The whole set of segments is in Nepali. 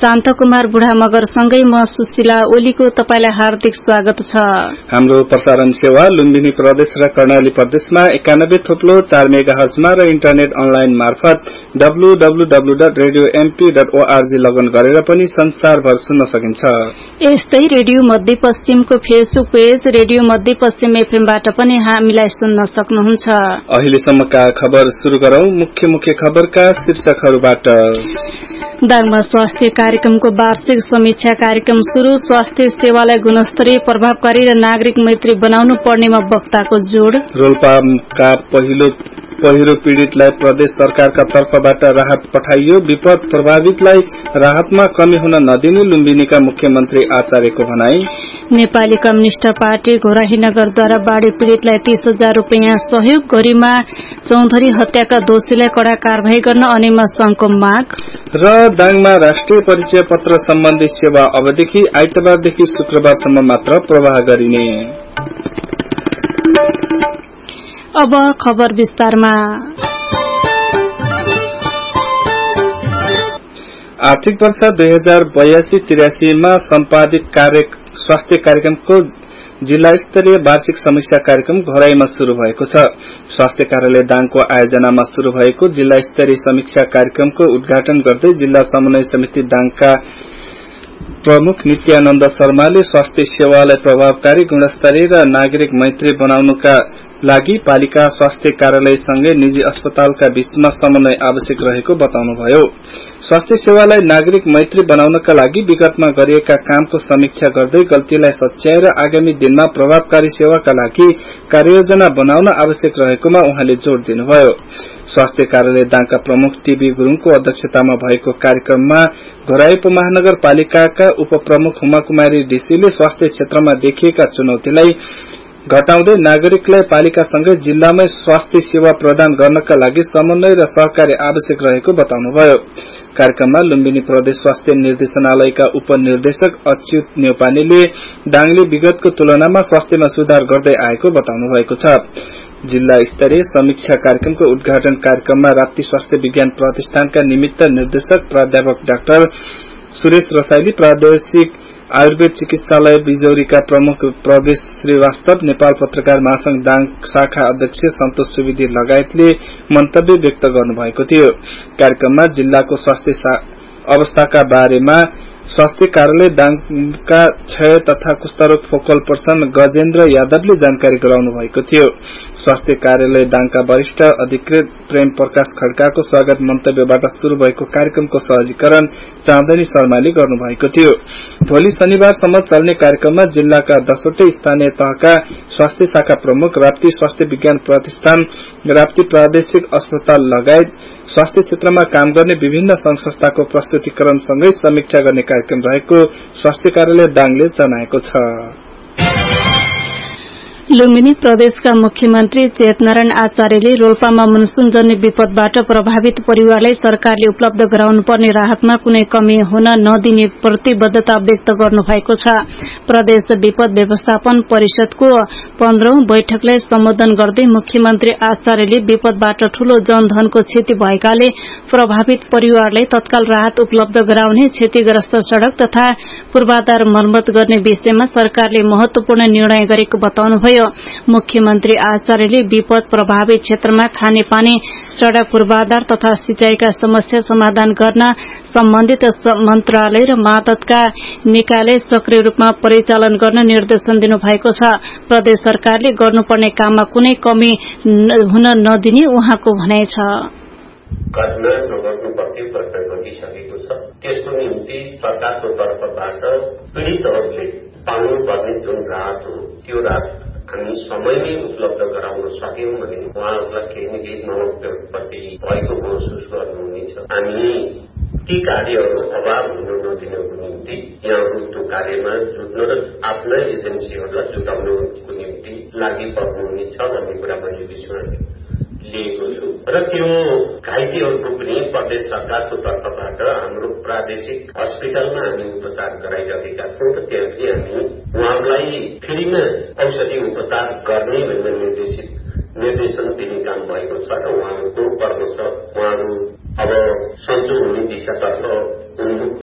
शान्तकुमार बुढा मगरसँगै म सुशीला ओलीको तपाईलाई हार्दिक स्वागत छ। हाम्रो प्रसारण सेवा लुम्बिनी प्रदेश र कर्णाली प्रदेशमा 91.4 मेगाहर्जमा र इन्टरनेट अनलाइन मार्फत www.radiomp.org लगन गरेर पनि संसारभर सुन्न सकिन्छ। यस्तै रेडियो मध्यपश्चिमको फेसबुक पेज रेडियो मध्यपश्चिम एफएमबाट पनि हामीलाई सुन्न सक्नुहुन्छ। अहिलेसम्मका खबर सुरु गरौं। मुख्य खबरका शीर्षकहरूबाट। दाङमा स्वास्थ्य कार्यक्रमको वार्षिक समीक्षा कार्यक्रम शुरू। स्वास्थ्य सेवालाई गुणस्तरीय, प्रभावकारी र नागरिक मैत्री बनाउनु पर्नेमा वक्ताको जोड़। रोल्पाका पहिरो पीड़ितलाई प्रदेश सरकारका तर्फबाट राहत पठाइयो। विपद प्रभावितलाई राहतमा कमी हुन नदिनु लुम्बिनीका मुख्यमन्त्री आचार्यको भनाई। नेपाली कम्युनिष्ट पार्टी घोराही नगरद्वारा बाढ़ी पीड़ितलाई 30,000 रूपियाँ सहयोग। गरिमा चौधरी हत्याका दोषीलाई कड़ा कारवाही गर्न अनिमा संघको माग। र दाङमा राष्ट्रिय परिचय पत्र सम्बन्धी सेवा अबदेखि आइतबारदेखि शुक्रबारसम्म मात्र प्रवाह गरिने। अब खबर विस्तारमा। आर्थिक वर्ष 2082-83 मा सम्पादित स्वास्थ्य कार्यक्रमको जिल्ला स्तरीय वार्षिक समीक्षा कार्यक्रम घोराईमा शुरू भएको छ। स्वास्थ्य कार्यालय दाङको आयोजनामा शुरू भएको जिल्ला स्तरीय समीक्षा कार्यक्रमको उद्घाटन गर्दै जिल्ला समन्वय समिति दाङका प्रमुख नित्यानन्द शर्माले स्वास्थ्य सेवालाई प्रभावकारी, गुणस्तरीय र नागरिक मैत्री बनाउनका लागि पालिका स्वास्थ्य कार्यालयसँगै निजी अस्पतालका बीचमा समन्वय आवश्यक रहेको बताउनुभयो। स्वास्थ्य सेवालाई नागरिक मैत्री बनाउनका लागि विगतमा गरिएका कामको समीक्षा गर्दै गल्तीलाई सच्याएर आगामी दिनमा प्रभावकारी सेवाका लागि कार्ययोजना बनाउन आवश्यक रहेकोमा उहाँले जोड़ दिनुभयो। स्वास्थ्य कार्यालय दाङका प्रमुख टीबी गुरुङको अध्यक्षतामा भएको कार्यक्रममा घोराई उपमहानगरपालिकाका उपप्रमुख हुमा कुमारी डीसीले स्वास्थ्य क्षेत्रमा देखिएका चुनौतीलाई घटाउँदै नागरिकलाई पालिकासँगै जिल्लामै स्वास्थ्य सेवा प्रदान गर्नका लागि समन्वय र सहकार्य आवश्यक रहेको बताउनुभयो। कार्यक्रममा लुम्बिनी प्रदेश स्वास्थ्य निर्देशनालयका उपनिर्देशक अच्युत न्यौपानेले दाङले विगतको तुलनामा स्वास्थ्यमा सुधार गर्दै आएको बताउनु भएको छ। जिल्ला स्तरीय समीक्षा कार्यक्रमको उद्घाटन कार्यक्रममा राप्ती स्वास्थ्य विज्ञान प्रतिष्ठानका निमित्त निर्देशक प्राध्यापक डाक्टर सुरेश रसाइली, प्रादेशिक आयुर्वेद चिकित्सालय बिजौरीका प्रमुख प्रवेश श्रीवास्तव, नेपाल पत्रकार महासंघ दाङ शाखा अध्यक्ष सन्तोष सुवेदी लगायतले मन्तव्य व्यक्त गर्नुभएको थियो। कार्यक्रममा जिल्लाको स्वास्थ्य अवस्थाका बारेमा स्वास्थ्य कार्यालय दाङका क्षय तथा कुष्ठरोग फोकल पर्सन गजेन्द्र यादवले जानकारी गराउनु भएको थियो। स्वास्थ्य कार्यालय दाङका वरिष्ठ अधिकृत प्रेम प्रकाश खड्काको स्वागत मन्तव्यबाट शुरू भएको कार्यक्रमको सहजीकरण चाँदनी शर्माले गर्नुभएको थियो। भोलि शनिबारसम्म चल्ने कार्यक्रममा जिल्लाका 10वटै स्थानीय तहका स्वास्थ्य शाखा प्रमुख, राप्ती स्वास्थ्य विज्ञान प्रतिष्ठान, राप्ती प्रादेशिक अस्पताल लगायत स्वास्थ्य क्षेत्रमा काम गर्ने विभिन्न संघ संस्थाको प्रस्तुतिकरणसँगै समीक्षा गर्ने कार्यक्रम रहेको स्वास्थ्य कार्यालय दाङले जनाएको छ। लुम्बिनी प्रदेशका मुख्यमन्त्री चेतनारायण आचार्यले रोल्पामा मनसूनजन्य विपदबाट प्रभावित परिवारलाई सरकारले उपलब्ध गराउनुपर्ने राहतमा कुनै कमी हुन नदिने प्रतिबद्धता व्यक्त गर्नुभएको छ। प्रदेश विपद व्यवस्थापन परिषदको 15औं बैठकलाई सम्बोधन गर्दै मुख्यमन्त्री आचार्यले विपदबाट ठूलो जनधनको क्षति भएकाले प्रभावित परिवारलाई तत्काल राहत उपलब्ध गराउने, क्षतिग्रस्त सड़क तथा पूर्वाधार मर्मत गर्ने विषयमा सरकारले महत्वपूर्ण निर्णय गरेको बताउनुभयो। मुख्यमन्त्री आचार्यले विपद प्रभावित क्षेत्रमा खानेपानी, सड़क पूर्वाधार तथा सिंचाईका समस्या समाधान गर्न सम्बन्धित मन्त्रालय र मातहतका निकायलाई सक्रिय रूपमा परिचालन गर्न निर्देशन दिनुभएको छ। प्रदेश सरकारले गर्नुपर्ने काममा कुनै कमी हुन नदिने उहाँको भनाइ छ। घटना नघट्नुपर्ने प्रयत्न गरिसकेको छ। त्यसको निम्ति सरकारको तर्फबाट पीड़ितहरूले पाउनुपर्ने जुन राहत हो त्यो राहत हामी समयमै उपलब्ध गराउन सक्यौं भने उहाँहरूलाई केही न केही नौकरीप्रति भएको महसुस गर्नुहुनेछ। हामी ती कार्यहरू अभाव हुन नदिनको निम्ति यहाँहरू त्यो कार्यमा जुट्न र आफ्नै एजेन्सीहरूलाई जुटाउनको निम्ति लागि पर्नुहुनेछ भन्ने कुरा मैले विश्वास लिएको छु। र त्यो घाइतेहरूको पनि प्रदेश सरकारको तर्फबाट हाम्रो प्रादेशिक अस्पतालमा हामी उपचार गराइरहेका छौं र त्यहाँ पनि हामी उहाँहरूलाई फ्रीमा औषधि उपचार गर्ने भनेर निर्देशन दिने काम भएको छ र उहाँहरूको कर्म छ। उहाँहरू अब सन्चो हुने दिशातर्फ उन्मुख हुनुहुन्छ।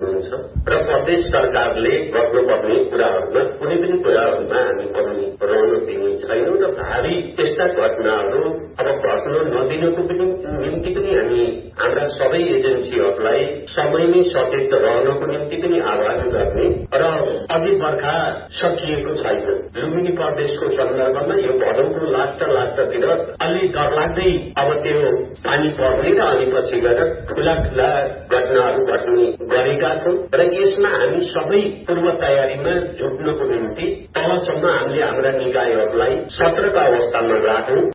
र प्रदेश सरकारले गर्नुपर्ने कुराहरूमा कुनै पनि कुराहरूमा हामी कमी रहन दिने छैनौं र भावी त्यस्ता घटनाहरू अब घट्न नदिनको पनि निम्ति पनि हामी हाम्रा सबै एजेन्सीहरूलाई समयमै सचेत रहनको निम्ति पनि आह्वान गर्ने र अझै बर्खा सकिएको छैन। लुम्बिनी प्रदेशको सन्दर्भमा यो भदौको लास्टतिर अलि डरलाग्दै अब त्यो पानी पर्ने र अनि पछि गएर ठूला घटनाहरू घट्ने गरेका छौं र यसमा हामी सबै पूर्व तयारीमा जुट्नको निम्ति तलसम्म हामीले हाम्रा निकायहरूलाई सतर्क अवस्थामा राखौं।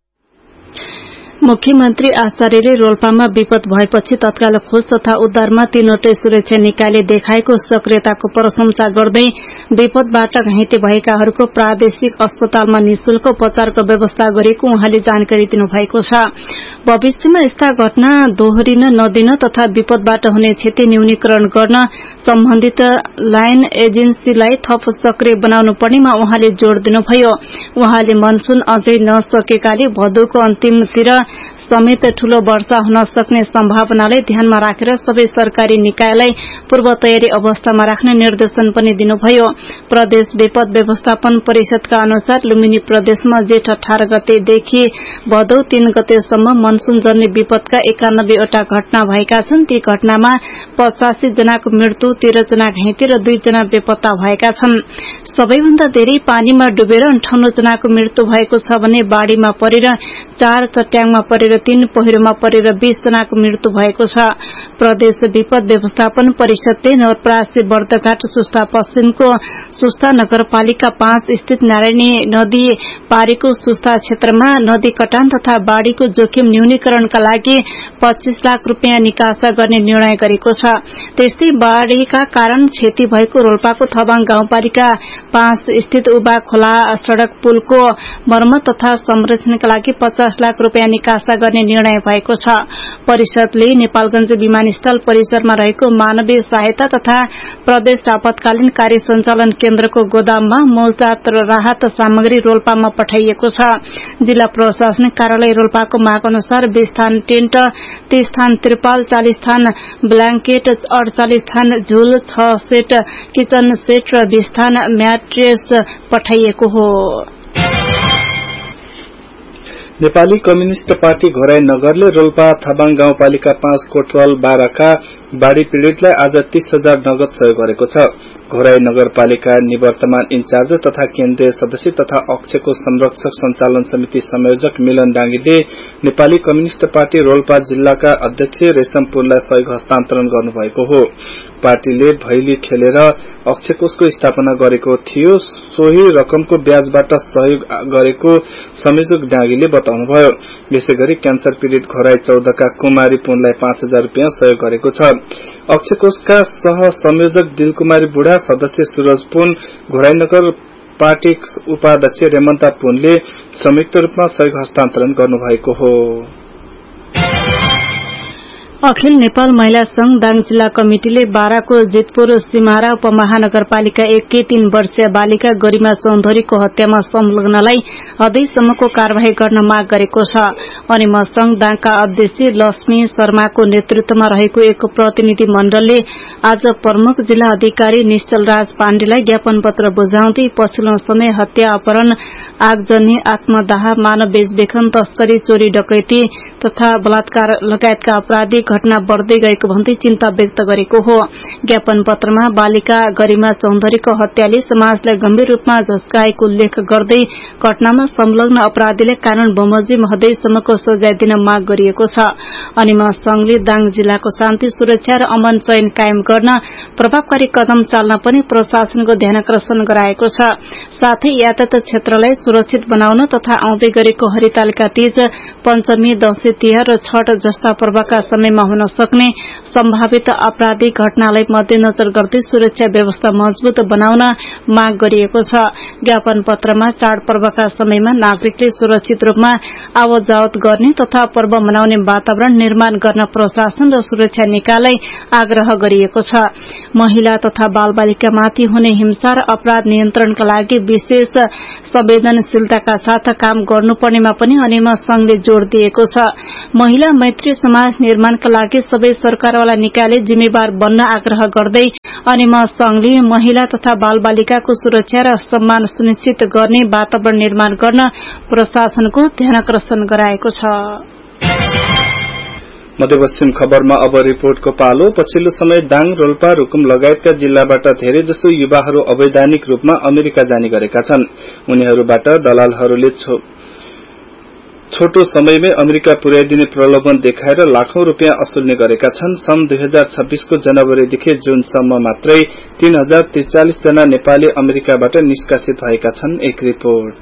मुख्यमन्त्री आचार्यले रोल्पामा विपद भएपछि तत्काल खोज तथा उद्धारमा तीनवटै सुरक्षा निकायले देखाएको सक्रियताको प्रशंसा गर्दै विपदबाट घाइते भएकाहरूको प्रादेशिक अस्पतालमा निशुल्क उपचारको व्यवस्था गरेको उहाँले जानकारी दिनुभएको छ। भविष्यमा यस्ता घटना दोहोरिन नदिन तथा विपदबाट हुने क्षति न्यूनीकरण गर्न सम्बन्धित लाइन एजेन्सीलाई थप सक्रिय बनाउनु पर्नेमा उहाँले जोड़ दिनुभयो। उहाँले मनसून अझै नसकेकाले भदौको अन्तिमतिर समेत ठूलो वर्षा हुन सक्ने सम्भावनालाई ध्यानमा राखेर सबै सरकारी निकायलाई पूर्व तयारी अवस्थामा राख्ने निर्देशन पनि दिनुभयो। प्रदेश विपद व्यवस्थापन परिषदका अनुसार लुम्बिनी प्रदेशमा जेठ 18 गतेदेखि भदौ 3 गतेसम्म मनसूनजन्य विपदका 91 वटा घटना भएका छन्। ती घटनामा 85 जनाको मृत्यु, 13 जना घाइते र 2 जना बेपत्ता भएका छन्। सबैभन्दा धेरै पानीमा डुबेर 58 जनाको मृत्यु भएको छ भने बाढ़ीमा परेर 4, चट्याङमा परेर 3, पहिरोमा परेर 20 जनाको मृत्यु भएको छ। प्रदेश विपद व्यवस्थापन परिषदले नवलपरासी, बर्दघाट, सुस्ता पश्चिमको सुस्ता नगरपालिका 5 स्थित नारायणी नदी पारीको सुस्ता क्षेत्रमा नदी कटान तथा बाढ़ीको जोखिम न्यूनीकरणका लागि 25 लाख रूपियाँ निकासा गर्ने निर्णय गरेको छ। त्यस्तै बाढ़ीका कारण क्षति भएको रोल्पाको थबाङ गाउँपालिका 5 स्थित उभा खोला सड़क पुलको मर्मत तथा संरक्षणका लागि 50 लाख रूपियाँ निकासा गर्ने निर्णय भएको छ। परिषदले नेपालगंज विमानस्थल परिसरमा रहेको मानवीय सहायता तथा प्रदेश आपतकालीन कार्य सञ्चालन केन्द्रको गोदाममा मौजदात राहत सामग्री रोल्पामा पठाइएको छ। जिल्ला प्रशासनिक कार्यालय रोल्पाको माग अनुसार 20 थान टेन्ट, 30 थान त्रिपाल, 40 थान ब्ल्याङ्केट, 48 थान झुल, 6 सेट किचन सेट र 20 थान म्याट्रेस पठाइएको हो। नेपाली कम्युनिष्ट पार्टी घोराई नगरले रोल्पा थाबाङ गाउँपालिका 5 कोटवाल 12 का बाढ़ी पीड़ितलाई आज 30,000 नगद सहयोग गरेको छ। घोराई नगरपालिका निवर्तमान इन्चार्ज तथा केन्द्रीय सदस्य तथा अक्षको संरक्षक सञ्चालन समिति संयोजक मिलन डाङ्गीले नेपाली कम्युनिष्ट पार्टी रोल्पा जिल्लाका अध्यक्ष रेशमपुरलाई सहयोग हस्तान्तरण गर्नुभएको हो। पार्टीले भैली खेलेर अक्षकोषको स्थापना गरेको थियो। सोही रकमको ब्याजबाट सहयोग गरेको संयोजक डाङ्गीले बताउनुभयो। यसैगरी क्यान्सर पीड़ित घोराई 14 का कुमारी पुनलाई 5,000 रूपियाँ सहयोग गरेको छ। अक्षकोषका सह संयोजक दिलकुमारी बुढा, सदस्य सूरज पुन, घोराईनगर पार्टी उपाध्यक्ष रेमन्ता पुनले संयुक्त रूपमा सहयोग हस्तान्तरण गर्नुभएको हो। अखिल नेपाल महिला संघ दाङ जिल्ला कमिटिले बाराको जितपुर सिमारा उपमहानगरपालिका 1 की 3 वर्षीय बालिका गरिमा चौधरीको हत्यामा संलग्नलाई अझैसम्मको कार्यवाही गर्न माग गरेको छ। अनि संघ दाङका अध्यक्ष लक्ष्मी शर्माको नेतृत्वमा रहेको एक प्रतिनिधि मण्डलले आज प्रमुख जिल्ला अधिकारी निश्चल राज पाण्डेलाई ज्ञापन पत्र बुझाउँदै पछिल्लो समय हत्या, अपहरण, आगजनी, आत्मदाह, मानव बेचबिखन, तस्करी, चोरी डकैती तथा बलात्कार लगायतका अपराधी घटना बढ़दै गएको भन्दै चिन्ता व्यक्त गरेको हो। ज्ञापन पत्रमा बालिका गरिमा चौधरीको हत्याले समाजलाई गम्भीर रूपमा झस्काएको उल्लेख गर्दै घटनामा संलग्न अपराधीले कानून बमोजिम हदैसम्मको सजाय दिन माग गरिएको छ। अनि संघले दाङ जिल्लाको शान्ति, सुरक्षा र अमन चयन कायम गर्न प्रभावकारी कदम चाल्न पनि प्रशासनको ध्यानकर्षण गराएको छ। साथै यातायात क्षेत्रलाई सुरक्षित बनाउन तथा आउँदै गरेको हरितालिका तीज, पञ्चमी, दशैं तिहार र छठ जस्ता पर्वका समयमा हुन सक्ने सम्भावित आपराधिक घटनालाई मध्यनजर गर्दै सुरक्षा व्यवस्था मजबूत बनाउन माग गरिएको छ। ज्ञापन पत्रमा चाडपर्वका समयमा नागरिकले सुरक्षित रूपमा आवत जावत गर्ने तथा पर्व मनाउने वातावरण निर्माण गर्न प्रशासन र सुरक्षा निकायलाई आग्रह गरिएको छ। महिला तथा बालबालिकामाथि हुने हिंसा र अपराध नियन्त्रणका लागि विशेष संवेदनशीलताका साथ काम गर्नुपर्नेमा पनि अनिमा संघले जोड़ दिएको छ। महिला मैत्री समाज निर्माणका यसका लागि सबै सरकारवाला निकायले जिम्मेवार बन्न आग्रह गर्दै अनिमा संघले महिला तथा बालबालिकाको सुरक्षा र सम्मान सुनिश्चित गर्ने वातावरण निर्माण गर्न प्रशासनको ध्यानाकर्षण गराएको छ। मध्यपश्चिम खबरमा अब रिपोर्टको पालो। पछिल्लो समय दाङ, रोल्पा, रुकुम लगायतका जिल्लाबाट धेरै जसो युवाहरू अवैधानिक रूपमा अमेरिका जाने गरेका छन्। उनीहरूबाट दलालहरूले छोटो समयमै अमेरिका पुर्याइदिने प्रलोभन देखाएर लाखौं रूपियाँ असुल्ने गरेका छन्। सन् 2026 को जनवरीदेखि जुनसम्म मात्रै 3043 जना नेपाली अमेरिकाबाट निष्कासित भएका छन्। एक रिपोर्ट।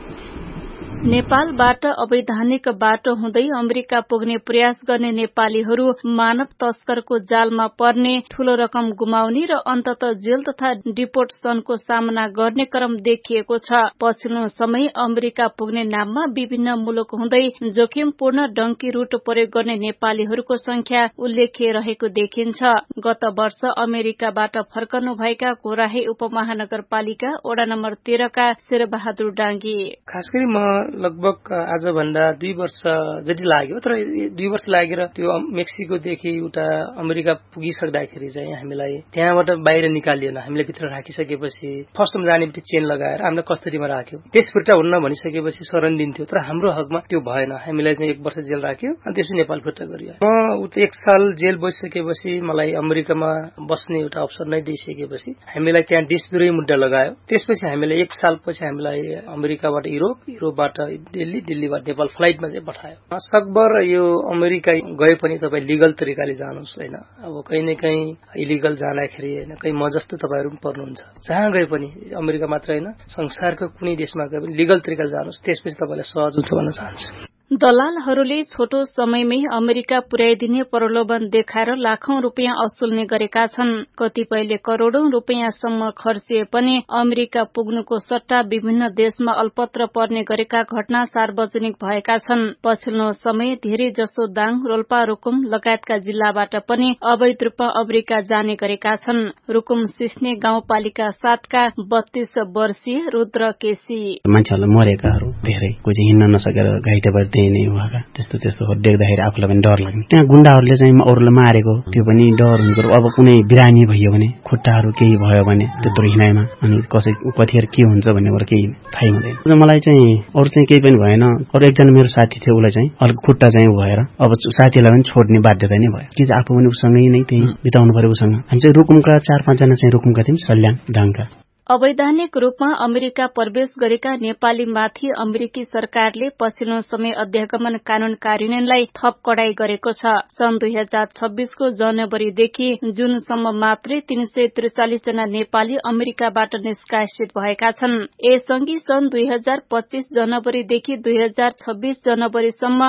नेपालबाट अवैधानिक बाटो हुँदै अमेरिका पुग्ने प्रयास गर्ने नेपालीहरू मानव तस्करको जालमा पर्ने, ठूलो रकम गुमाउने र अन्ततः जेल तथा डिपोर्टेसनको सामना गर्ने क्रम देखिएको छ। पछिल्लो समय अमेरिका पुग्ने नाममा विभिन्न मुलुक हुँदै जोखिमपूर्ण डंकी रूट प्रयोग गर्ने नेपालीहरूको संख्या उल्लेख्य रहेको देखिन्छ। गत वर्ष अमेरिकाबाट फर्कनु भएका घोराहे उपमहानगरपालिका वडा नम्बर 13 का शेरबहादुर डाङ्गी, खास गरी म लगभग आजभन्दा 2 वर्ष जति लाग्यो, तर 2 वर्ष लागेर त्यो मेक्सिकोदेखि उता अमेरिका पुगिसक्दाखेरि चाहिँ हामीलाई त्यहाँबाट बाहिर निकालिएन। हामीले भित्र राखिसकेपछि फर्स्टमा जाने बित्तिकै चेन लगाएर हामीलाई कस्टडीमा राख्यो। त्यस फिर्ता हुन्न भनिसकेपछि शरण दिन्थ्यो, तर हाम्रो हकमा त्यो भएन। हामीलाई चाहिँ 1 वर्ष जेल राख्यो अनि त्यसपछि नेपाल फिर्ता गरियो। म उता 1 साल जेल बसिसकेपछि मलाई अमेरिकामा बस्ने एउटा अवसर नै दिइसकेपछि हामीलाई त्यहाँ देशद्रोही मुद्दा लगायो। त्यसपछि हामीलाई 1 सालपछि हामीलाई अमेरिकाबाट युरोपबाट दिल्ली, दिल्लीबाट नेपाल फ्लाइटमा चाहिँ पठायो। सकभर यो अमेरिका गए पनि तपाईँ लिगल तरिकाले जानुहोस् हैन। अब कहीँ न कहीँ इलिगल जाँदाखेरि हैन, कहीँ म जस्तो तपाईहरु पनि पर्नुहुन्छ। जहाँ गए पनि अमेरिका मात्र हैन, संसारको कुनै देशमा गए पनि लिगल तरिकाले जानुहोस्, त्यसपछि तपाईलाई सहज हुन्छ भन्न चाहन्छु। दलालहरूले छोटो समयमै अमेरिका पुर्याइदिने प्रलोभन देखाएर लाखौं रूपियाँ असुल्ने गरेका छन्। कतिपयले करोड़ौं रूपियाँसम्म खर्चिए पनि अमेरिका पुग्नुको सट्टा विभिन्न देशमा अल्पत्र पर्ने गरेका घटना सार्वजनिक भएका छन्। पछिल्लो समय धेरै जसो दाङ, रोल्पा, रुकुम लगायतका जिल्लाबाट पनि अवैध रूपमा अमेरिका जाने गरेका छन्। रुकुम सिस्ने गाउँपालिका 7 का 32 वर्षीय रुद्र केसी, मान्छेहरुले मरेकाहरू धेरै, कोही चाहिँ हिँड्न नसकेर घाइते भएर त्यही नै भएका, त्यस्तो देख्दाखेरि आफूलाई पनि डर लाग्ने। त्यहाँ गुण्डाहरूले चाहिँ अरूलाई मारेको त्यो पनि डर हुन्छ। अब कुनै बिरामी भइयो भने, खुट्टाहरू केही भयो भने त्यत्रो हिँडाइमा अनि कतिखेर के हुन्छ भन्ने कुरा केही थाहै हुँदैन। मलाई चाहिँ अरू चाहिँ केही पनि भएन। अरू एकजना मेरो साथी थियो, उसलाई चाहिँ अलिक खुट्टा चाहिँ भएर अब साथीलाई पनि छोड्ने बाध्यता नै भयो कि आफू पनि उसँगै नै त्यही बिताउनु पर्यो उसँग। हामी चाहिँ रुकुमका 4-5 जना चाहिँ रुकुमका थियौँ, सल्यान, दाङका। अवैधानिक रूपमा अमेरिका प्रवेश गरेका नेपालीमाथि अमेरिकी सरकारले पछिल्लो समय अध्यागमन कानून कार्यान्वयनलाई थप कडाई गरेको छ। सन् 2026 को जनवरीदेखि जुनसम्म मात्रै 343 जना नेपाली अमेरिकाबाट निष्कासित भएका छन्। यसअघि सन् 2025 जनवरीदेखि 2026 जनवरीसम्म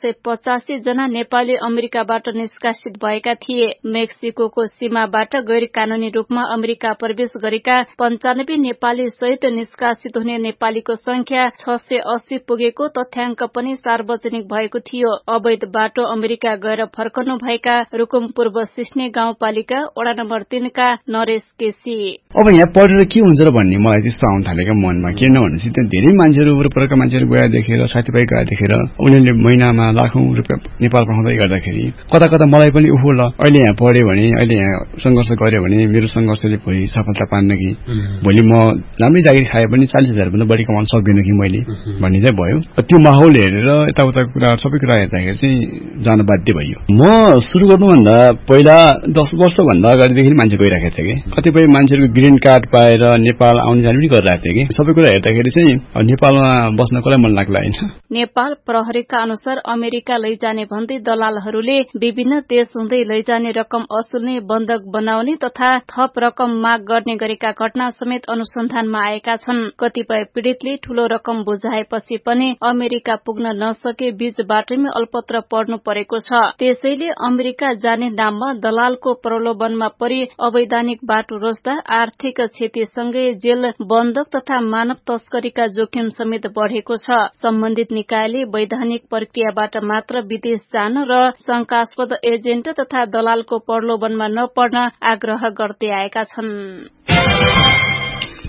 585 जना नेपाली अमेरिकाबाट निष्कासित भएका थिए। मेक्सिकोको सीमाबाट गैर कानूनी रूपमा अमेरिका प्रवेश गरेका 95 नेपाली सहित निष्कासित हुने नेपालीको संख्या 680 पुगेको तथ्याङ्क पनि सार्वजनिक भएको थियो। अवैध बाटो अमेरिका गएर फर्कनु भएका रुकुम पूर्व सिस्ने गाउँपालिका वडा नम्बर 3 का नरेश केसी, अब यहाँ पढेर के हुन्छ र भन्ने मलाई त्यस्तो आउन थालेको मनमा। किन भनेपछि त्यहाँ धेरै मान्छेहरू वरपरका मान्छेहरू गए देखेर, साथीभाइ गए देखेर उनीहरूले महिनामा लाखौं रुपियाँ नेपाल पठाउँदै गर्दाखेरि कता कता मलाई पनि उहो ल अहिले यहाँ पढ्यो भने, अहिले यहाँ संघर्ष गर्यो भने मेरो संघर्षले भोलि सफलता पान्न कि भोलि म राम्रै जागिर खाए पनि 40,000 भन्दा बढी कमाउन सक्दिनँ कि मैले भन्ने चाहिँ भयो। त्यो माहौल हेरेर यताउता कुरा सबै कुरा हेर्दाखेरि चाहिँ जान बाध्य भयो। म सुरु गर्नुभन्दा पहिला 10 वर्षभन्दा अगाडिदेखि मान्छे गइरहेको थिएँ कि कतिपय मान्छेहरूको ग्रीन कार्ड पाएर नेपाल आउने जाने पनि गरिरहेको थिएँ कि सबै कुरा हेर्दाखेरि चाहिँ नेपालमा बस्नकोलाई मन लाग्ला हैन। नेपाल प्रहरीका अनुसार अमेरिका लैजाने भन्दै दलालहरूले विभिन्न देश हुँदै लैजाने रकम असुल्ने, बन्धक बनाउने तथा थप रकम माग गर्ने गरेका घटना समेत अनुसन्धानमा आएका छन्। कतिपय पीड़ितले ठूलो रकम बुझाएपछि पनि अमेरिका पुग्न नसके बीच बाटैमा अल्पत्र पर्नु परेको छ। त्यसैले अमेरिका जाने नाममा दलालको प्रलोभनमा परि अवैधानिक बाटो रोज्दा आर्थिक क्षतिसँगै जेल, बन्धक तथा मानव तस्करीका जोखिम समेत बढ़ेको छ। सम्बन्धित निकायले वैधानिक प्रक्रियाबाट मात्र विदेश जान र शंकास्पद एजेन्ट तथा दलालको प्रलोभनमा नपर्न आग्रह गर्दै आएका छन्।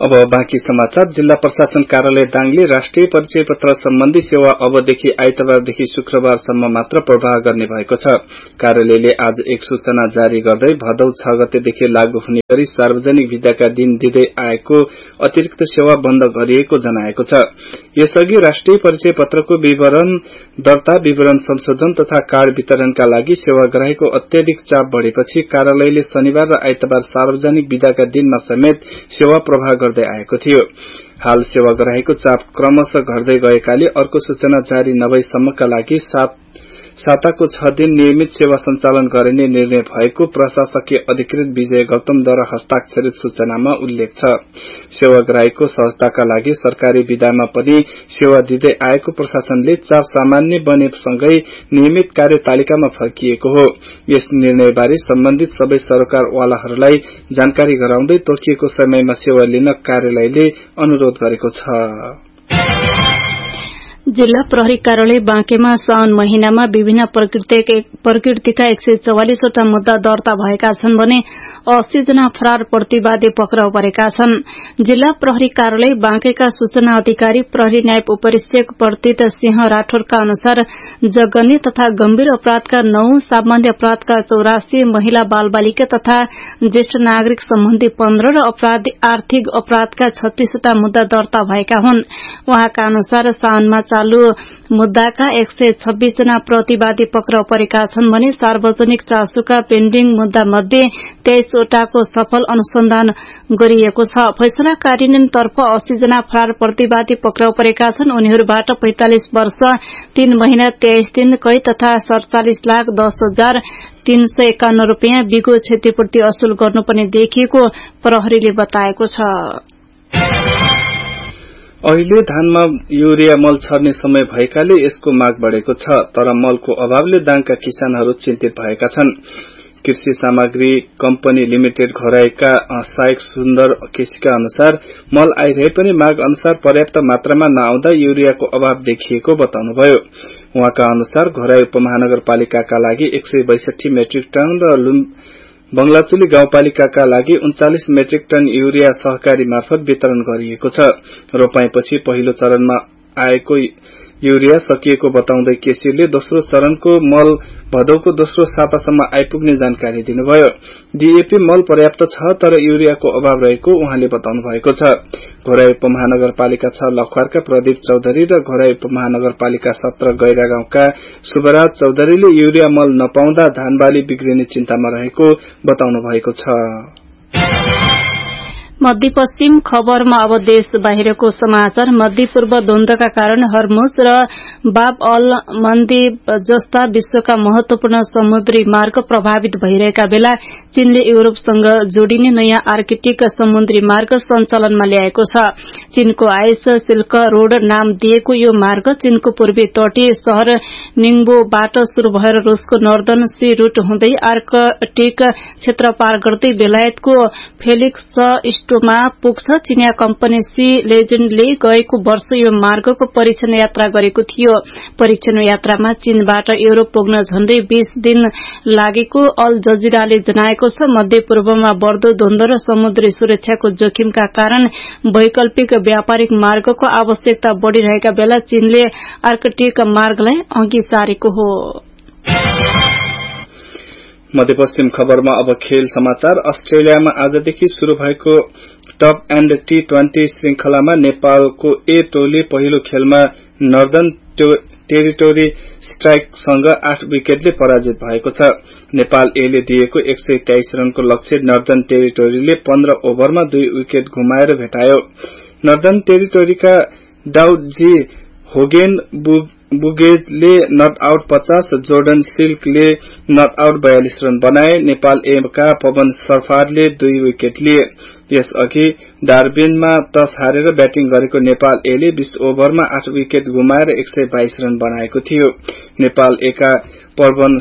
अब बाँकी समाचार। जिल्ला प्रशासन कार्यालय दाङले राष्ट्रिय परिचय पत्र सम्बन्धी सेवा अबदेखि आइतबारदेखि शुक्रबारसम्म मात्र प्रवाह गर्ने भएको छ। कार्यालयले आज एक सूचना जारी गर्दै भदौ 6 गतेदेखि लागू हुने गरी सार्वजनिक विदाका दिन दिँदै आएको अतिरिक्त सेवा बन्द गरिएको जनाएको छ। यसअघि राष्ट्रिय परिचय पत्रको विवरण दर्ता, विवरण संशोधन तथा कार्ड वितरणका लागि सेवाग्राहीको अत्याधिक चाप बढ़ेपछि कार्यालयले शनिबार र आइतबार सार्वजनिक विदाका दिनमा समेत सेवा प्रवाह गर्दै आएको थियो। हाल सेवाग्राहीको चाप क्रमशः घट्दै गएकाले अर्को सूचना जारी नभएसम्मका लागि साताको 6 दिन नियमित सेवा सञ्चालन गरिने निर्णय भएको प्रशासकीय अधिकृत विजय गौतमद्वारा हस्ताक्षरित सूचनामा उल्लेख छ। सेवाग्राहीको सहजताका लागि सरकारी विधामा पनि सेवा दिँदै आएको प्रशासनले चाप सामान्य बनेसँगै नियमित कार्यतालिकामा फर्किएको हो। यस निर्णयबारे सम्बन्धित सबै सरकारवालाहरूलाई जानकारी गराउँदै तोकिएको समयमा सेवा लिन कार्यालयले अनुरोध गरेको छ। जिल्ला प्रहरी कार्यालय बाँकेमा साउन महिनामा विभिन्न प्रकृतिका 144 वटा मुद्दा दर्ता भएका छन् भने 80 जना फरार प्रतिवादी पक्राउ परेका छन्। जिल्ला प्रहरी कार्यालय बाँकेका सूचना अधिकारी प्रहरी नायब उपरीक्षक प्रतीत सिंह राठौरका अनुसार जगन्य तथा गम्भीर अपराधका 9, सामान्य अपराधका 84, महिला बाल बालिका तथा ज्येष्ठ नागरिक सम्बन्धी 15 र आर्थिक अपराधका 36 वटा मुद्दा दर्ता भएका हुन्। उहाँका अनुसार साउनमा चालू मुद्दाका 126 जना प्रतिवादी पक्राउ परेका छन् भने सार्वजनिक चासोका पेन्डिङ मुद्दा मध्ये 23 वटाको सफल अनुसन्धान गरिएको छ। फैसला कार्यान्वयनतर्फ 80 जना फरार प्रतिवादी पक्राउ परेका छन्। उनीहरूबाट 45 वर्ष 3 महिना 23 दिन कैद तथा 47,10,351 रूपियाँ बिगो क्षतिपूर्ति असुल गर्नुपर्ने देखिएको प्रहरीले बताएको छ। अहिले धानमा युरिया मल छर्ने समय भएकाले यसको माग बढ़ेको छ, तर मलको अभावले दाङका किसानहरू चिन्तित भएका छन्। कृषि सामग्री कम्पनी लिमिटेड घोराईका सहायक सुन्दर केसीका अनुसार मल आइरहे पनि माग अनुसार पर्याप्त मात्रामा नआउँदा युरियाको अभाव देखिएको बताउनुभयो। उहाँका अनुसार घोराई उपमहानगरपालिकाका लागि 162 मेट्रिक टन र बंगलाचुली गाउँपालिकाका लागि 39 मेट्रिक टन युरिया सहकारी मार्फत वितरण गरिएको छ। रोपाईपछि पहिलो चरणमा आएको युरिया सकिएको बताउँदै केसीले दोस्रो चरणको मल भदौको दोस्रो सातासम्म आइपुग्ने जानकारी दिनुभयो। डीएपी मल पर्याप्त छ, तर युरियाको अभाव रहेको उहाँले बताउनु भएको छ। घोराई उपमहानगरपालिका 6 लखवारका प्रदीप चौधरी र घोराई उपमहानगरपालिका 17 गैरा गाउँका सुबराज चौधरीले युरिया मल नपाउँदा धानबाली बिग्रिने चिन्तामा रहेको बताउनु भएको छ। मध्यपश्चिम खबरमा अब देश बाहिरको समाचार। मध्यपूर्व द्वन्द्वका कारण हर्मुज र बाब अल मन्दीब जस्ता विश्वका महत्वपूर्ण समुद्री मार्ग प्रभावित भइरहेका बेला चीनले युरोपसँग जोडिने नयाँ आर्कटिक समुद्री मार्ग सञ्चालनमा ल्याएको छ। चीनको आइस सिल्क रोड नाम दिएको यो मार्ग चीनको पूर्वी तटीय शहर निङ्बोबाट शुरू भएर रूसको नर्दर्न सी रूट हुँदै आर्कटिक क्षेत्र पार गर्दै बेलायतको फेलिक्स मा पुग्छ। चिनिया कम्पनी सी लेजेन्डले गएको वर्ष यो मार्गको परीक्षण यात्रा गरेको थियो। परीक्षण यात्रामा चीनबाट युरोप पुग्न झण्डै 20 दिन लागेको अल जजिराले जनाएको छ। मध्य पूर्वमा बढ़दो द्वन्द्व र समुद्री सुरक्षाको जोखिमका कारण वैकल्पिक व्यापारिक मार्गको आवश्यकता बढ़िरहेका बेला चीनले आर्कटिक मार्गलाई अघि सारेको हो। मध्यपश्चिम खबरमा अब खेल समाचार। अस्ट्रेलियामा आजदेखि शुरू भएको टप एण्ड T20 श्रृंखलामा नेपालको ए टोली पहिलो खेलमा नर्दर्न टेरिटोरी स्ट्राइकसँग 8 विकेटले पराजित भएको छ। नेपाल एले दिएको 123 रनको लक्ष्य नर्दर्न टेरिटोरीले 15 ओभरमा 2 विकेट गुमाएर भेटायो। Northern टेरिटोरीका डाउड G Haugen बुगेजले not out 50, Jordan सिल्कले not out 42 run बनाए। नेपाल एका पवन सरफारले 2 विकेट लिए। यसअघि डार्बिनमा टस हारेर ब्याटिङ गरेको नेपाल एले 20 ओभरमा 8 विकेट गुमाएर 122 रन बनाएको थियो। नेपाल एका पवन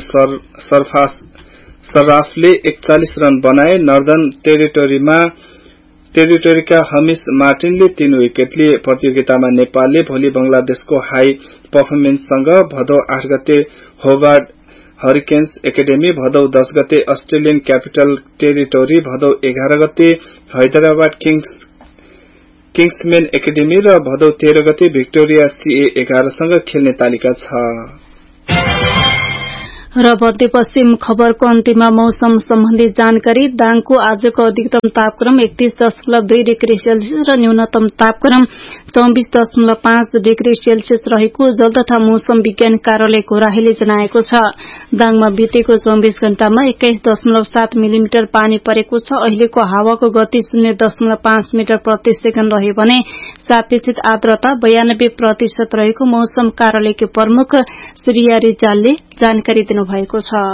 सराफले 41 रन बनाए। नर्दर्न टेरिटोरीका हमिश मार्टिनले 3 विकेट लिए। प्रतियोगितामा नेपालले भोलि बंगलादेशको हाई पर्फर्मेन्ससँग भदौ 8 गते होबार्ट हरिकेन्स एकाडेमी, भदौ 10 गते अस्ट्रेलियन क्यापिटल टेरिटोरी, भदौ 11 गते हैदराबाद किङ्सम्यान एकाडेमी र भदौ 13 गते भिक्टोरिया CA11 सँग खेल्ने तालिका छ। र मध्यपश्चिम खबरको अन्त्यमा मौसम सम्बन्धी जानकारी। दाङको आजको अधिकतम तापक्रम 31.2 डिग्री सेल्सियस र न्यूनतम तापक्रम 24.5 डिग्री सेल्सियस रहेको जल तथा मौसम विज्ञान कार्यालय घोराहीले जनाएको छ। दाङमा बितेको 24 घण्टामा 21.7 मिलिमिटर पानी परेको छ। अहिलेको हावाको गति 0.5 मिटर प्रति सेकेन्ड रह्यो भने सापेक्षिक आर्द्रता 92% रहेको मौसम कार्यालयको प्रमुख सूर्या रिजालले जानकारी दिनुभएको छ।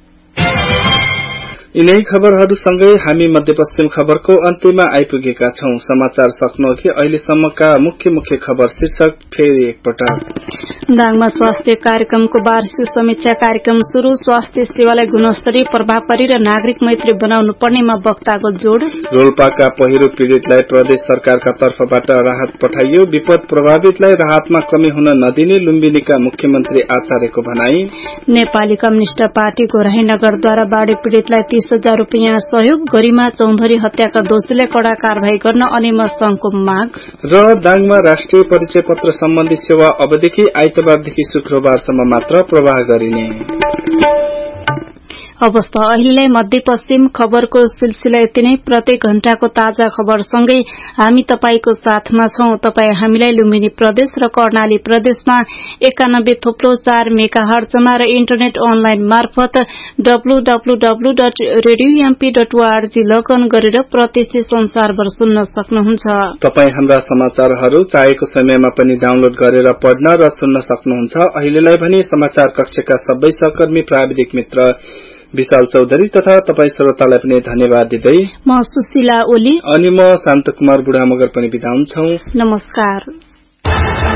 यिनै खबरहरूसँगै हामी मध्यपश्चिम खबरको अन्त्यमा आइपुगेका छौं। समाचार सक्नुअघि अहिलेसम्मका मुख्य खबर शीर्षक फेरि एकपटक। दाङमा स्वास्थ्य कार्यक्रमको वार्षिक समीक्षा कार्यक्रम शुरू। स्वास्थ्य सेवालाई गुणस्तरीय, प्रभावकारी र नागरिक मैत्री बनाउनु पर्नेमा वक्ताको जोड़। रोल्पाका पहिरो पीड़ितलाई प्रदेश सरकारका तर्फबाट राहत पठाइयो। विपद प्रभावितलाई राहतमा कमी हुन नदिने लुम्बिनीका मुख्यमन्त्री आचार्यको भनाई। नेपाली कम्युनिष्ट पार्टी घोराही नगरद्वारा बाढ़ी पीड़ितलाई 30,000 रुपियाँ सहयोग। गरिमा चौधरी हत्याका दोषीलाई कड़ा कारवाही गर्न अनेम संघको माग। र दाङमा राष्ट्रिय परिचय पत्र सम्बन्धी सेवा अबदेखि आइतबारदेखि शुक्रबारसम्म मात्र प्रवाह गरिने। अवस्था अहिलेलाई मध्यपश्चिम खबरको सिलसिला यति नै। प्रत्येक घण्टाको ताजा खबरसँगै हामी तपाईको साथमा छौं। तपाई हामीलाई लुम्बिनी प्रदेश र कर्णाली प्रदेशमा 91.4 मेगाहर्जमा र इन्टरनेट अनलाइन मार्फत www.radiomp.org लगअन गरेर प्रत्यक्ष संसारभर सुन्न सक्नुहुन्छ। तपाई हाम्रा समाचारहरू चाहेको समयमा पनि डाउनलोड गरेर पढ्न र सुन्न सक्नुहुन्छ। अहिलेलाई भने समाचार कक्षका सबै सहकर्मी प्राविधिक मित्र विशाल चौधरी तथा तपाई श्रोतालाई पनि धन्यवाद दिँदै म सुशीला ओली अनि म शान्तकुमार बुढा मगर पनि बिदा हुन्छौं। नमस्कार।